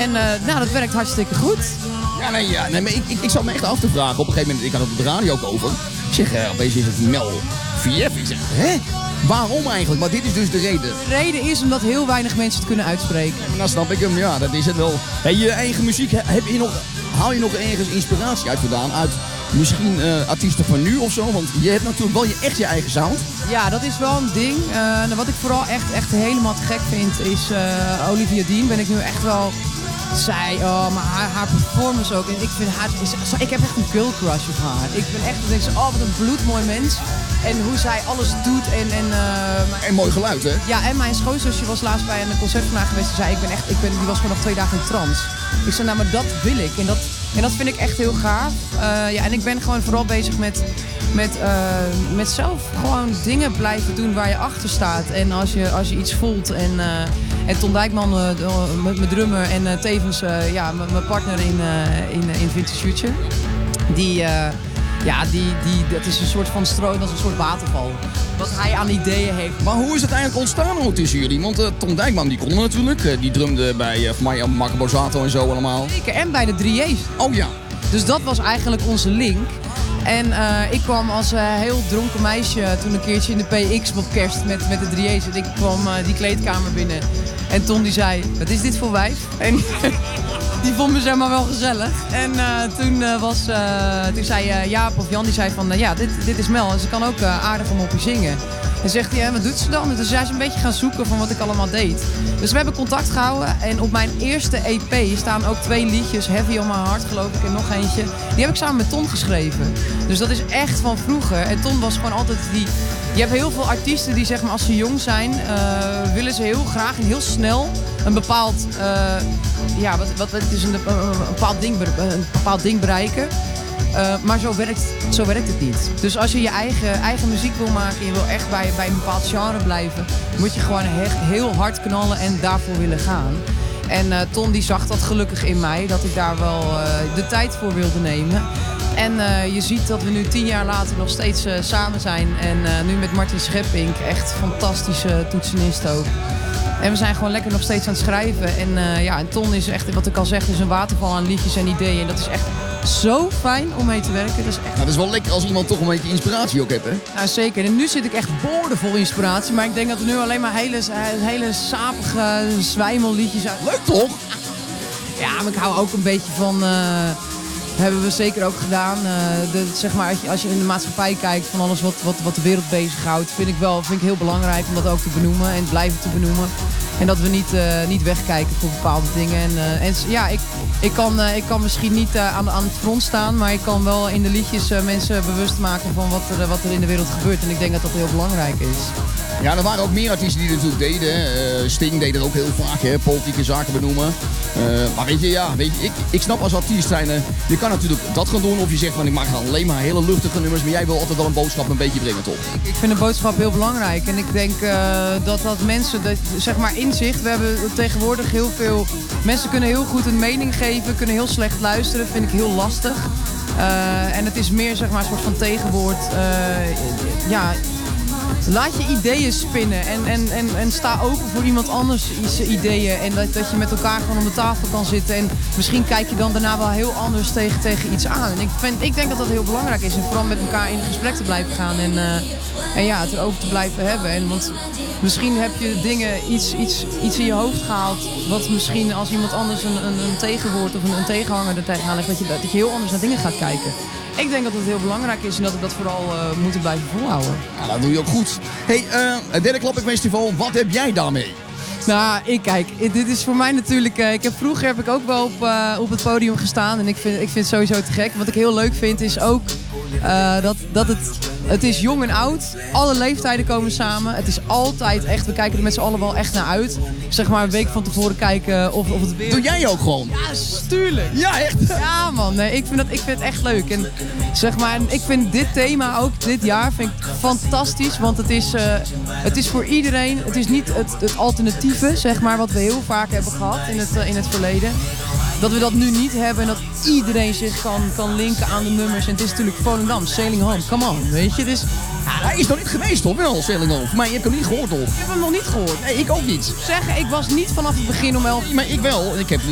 En nou, dat werkt hartstikke goed. Nee, maar ik zat me echt af te vragen. Op een gegeven moment, ik had het op de radio ook over. Ik zeg, opeens is het Mel VF. Ik zeg, hè? Waarom eigenlijk? Maar dit is dus de reden. De reden is omdat heel weinig mensen het kunnen uitspreken. Maar dan snap ik hem, ja, dat is het wel. Hey, je eigen muziek, haal je nog ergens inspiratie uit vandaan? Uit misschien artiesten van nu of zo? Want je hebt natuurlijk wel echt je eigen sound. Ja, dat is wel een ding. Wat ik vooral echt helemaal te gek vind is Olivia Dean. Ben ik nu echt wel... maar haar performance ook. En ik vind haar... Ik heb echt een girl crush op haar. Ik ben echt... Ik denk, wat een bloedmooi mens. En hoe zij alles doet en mooi geluid, hè? Ja, en mijn schoonzusje was laatst bij een concert van haar geweest. Die zei, die was gewoon nog 2 dagen in trance. Ik zei, nou, maar dat wil ik. En dat vind ik echt heel gaaf. En ik ben gewoon vooral bezig met zelf gewoon dingen blijven doen waar je achter staat. En als je iets voelt. En Ton Dijkman, mijn drummer en tevens mijn partner in Vintage Future. Dat is een soort van stroom, dat is een soort waterval. Wat hij aan ideeën heeft. Maar hoe is het eigenlijk ontstaan ook tussen jullie? Want Ton Dijkman die kon natuurlijk. Die drumde bij Marco Borsato en zo allemaal. Zeker, en bij de 3J's. Oh ja. Dus dat was eigenlijk onze link. En ik kwam als heel dronken meisje toen een keertje in de PX op kerst met de 3J's. En ik kwam die kleedkamer binnen. En Ton die zei, wat is dit voor wijf? En die vond me zeg maar wel gezellig. En toen zei Jaap of Jan, die zei van, dit is Mel. En ze kan ook aardig een moppie zingen. En zegt hij, wat doet ze dan? En toen zijn ze een beetje gaan zoeken van wat ik allemaal deed. Dus we hebben contact gehouden. En op mijn eerste EP staan ook 2 liedjes. Heavy on my heart geloof ik en nog eentje. Die heb ik samen met Ton geschreven. Dus dat is echt van vroeger. En Ton was gewoon altijd die... Je hebt heel veel artiesten die zeg maar als ze jong zijn... willen ze heel graag en heel snel een bepaald... een bepaald ding bereiken. Maar zo werkt het niet. Dus als je je eigen muziek wil maken en je wil echt bij een bepaald genre blijven, moet je gewoon echt heel hard knallen en daarvoor willen gaan. En Ton die zag dat gelukkig in mij, dat ik daar wel de tijd voor wilde nemen. En je ziet dat we nu 10 jaar later nog steeds samen zijn. En nu met Martin Scheppink, echt fantastische toetsenist ook. En we zijn gewoon lekker nog steeds aan het schrijven. En Ton is echt, wat ik al zeg, is een waterval aan liedjes en ideeën. En dat is echt zo fijn om mee te werken. Dat is echt... Nou, dat is wel lekker als iemand toch een beetje inspiratie ook heeft, hè? Nou, zeker. En nu zit ik echt boordevol inspiratie. Maar ik denk dat er nu alleen maar hele sapige zwijmelliedjes uit. Leuk toch? Ja, maar ik hou ook een beetje van... hebben we zeker ook gedaan. Zeg maar, als je in de maatschappij kijkt van alles wat de wereld bezighoudt, vind ik heel belangrijk om dat ook te benoemen en blijven te benoemen. En dat we niet wegkijken voor bepaalde dingen. Ik kan misschien niet aan het front staan, maar ik kan wel in de liedjes mensen bewust maken van wat er in de wereld gebeurt. En ik denk dat dat heel belangrijk is. Ja, er waren ook meer artiesten die het natuurlijk deden. Sting deed het ook heel vaak, hè? Politieke zaken benoemen. Maar weet je, ik snap als artiest zijn, je kan natuurlijk dat gaan doen of je zegt van ik maak alleen maar hele luchtige nummers, maar jij wil altijd wel een boodschap een beetje brengen, toch? Ik vind een boodschap heel belangrijk en ik denk dat mensen, zeg maar inzicht, we hebben tegenwoordig heel veel, mensen kunnen heel goed een mening geven, kunnen heel slecht luisteren, vind ik heel lastig. En het is meer zeg maar een soort van tegenwoord, laat je ideeën spinnen en sta open voor iemand anders ideeën. En dat je met elkaar gewoon om de tafel kan zitten. En misschien kijk je dan daarna wel heel anders tegen iets aan. En ik denk dat dat heel belangrijk is. En vooral met elkaar in gesprek te blijven gaan. En het erover te blijven hebben. Want misschien heb je dingen, iets in je hoofd gehaald. Wat misschien als iemand anders een tegenwoord of een tegenhanger er tegenaan legt. Dat je heel anders naar dingen gaat kijken. Ik denk dat het heel belangrijk is en dat we dat vooral moeten blijven volhouden. Ja, dat doe je ook goed. Hey, het derde Klapping Festival, wat heb jij daarmee? Nou, dit is voor mij natuurlijk... Vroeger heb ik ook wel op het podium gestaan en ik vind het sowieso te gek. Wat ik heel leuk vind is ook dat het is jong en oud. Alle leeftijden komen samen. Het is altijd echt, we kijken er met z'n allen wel echt naar uit. Zeg maar een week van tevoren kijken of het weer... Doe jij ook gewoon? Ja, tuurlijk. Ja, echt? Ja man, nee, ik vind het echt leuk. En zeg maar, ik vind dit thema ook dit jaar vind ik fantastisch. Want het is voor iedereen, het is niet het alternatieve, zeg maar, wat we heel vaak hebben gehad in het verleden. Dat we dat nu niet hebben en dat iedereen zich kan linken aan de nummers. En het is natuurlijk Volendam, Sailing Home, come on, weet je. Dus, hij is nog niet geweest, toch? Wel, Sailing Home. Maar je hebt hem niet gehoord, toch? Ik heb hem nog niet gehoord. Nee, ik ook niet. Zeggen, ik was niet vanaf het begin om 11. Maar ik wel. Ik heb